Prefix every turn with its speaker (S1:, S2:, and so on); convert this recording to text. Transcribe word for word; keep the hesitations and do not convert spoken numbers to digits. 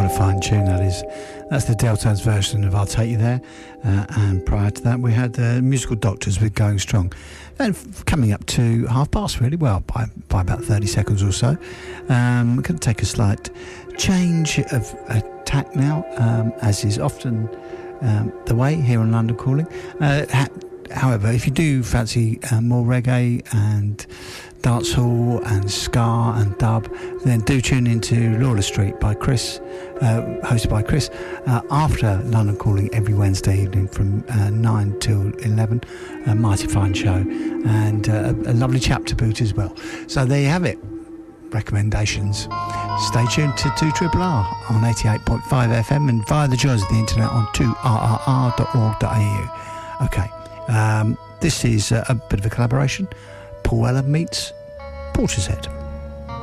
S1: What a fine tune that is. That's the Deltones version of I'll Take You There. Uh, and prior to that, we had uh, Musical Doctors with Going Strong. And f- coming up to half past, really well, by, by about thirty seconds or so. Um, we're going to take a slight change of attack now, um, as is often um, the way here on London Calling. Uh, ha- however, if you do fancy uh, more reggae and dancehall and ska and dub, then do tune into Lawless Street by Chris, uh, hosted by Chris, uh, after London Calling every Wednesday evening from uh, nine till eleven. A mighty fine show, and uh, a lovely chap to boot as well. So there you have it. Recommendations. Stay tuned to two R R R on eighty-eight point five F M and via the joys of the internet on two R R R dot org dot A U. Okay, um, this is a, a bit of a collaboration. Paul Weller meets Portishead.